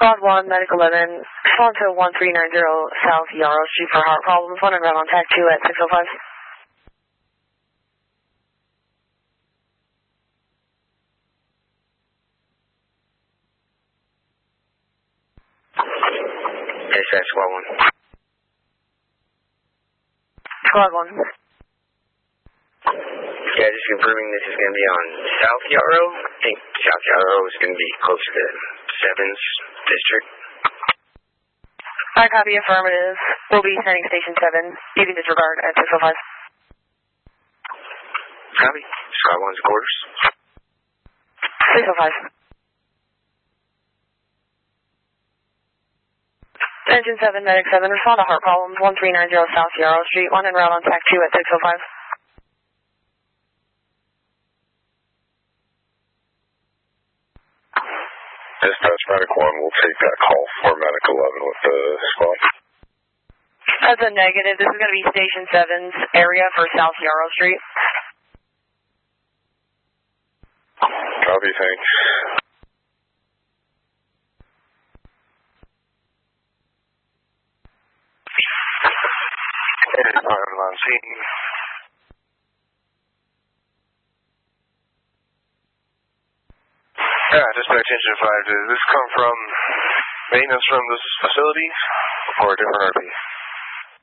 Squad 1, Medic 11, respond to 1390 South Yarrow Street for heart problems. 1 and ground on tag 2 at 605. Dispatch Squad 1. Squad 1. Yeah, just confirming this is going to be on South Yarrow. I think South Yarrow is going to be closer to 7th District. I copy, affirmative. We'll be sending Station 7. You can disregard at 605. Copy. Squad 1's quarters. 605. Engine 7, Medic 7, respond to heart problems. 1390 South Yarrow Street. 1 en route on TAC 2 at 605. Dispatch Medic 1 will take that call for Medic 11 with the squad. That's a negative. This is going to be Station 7's area for South Yarrow Street. Copy, thanks. I'm on scene. Yeah, dispatch engine 5. Does this come from maintenance from this facility or a different RP?